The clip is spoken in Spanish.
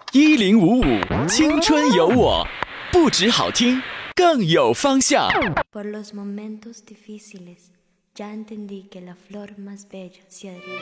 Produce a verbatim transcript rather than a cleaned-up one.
一零五五青春有我，不止好听，更有方向。 Por los momentos difíciles, ya entendí que la flor más bella se adhiere.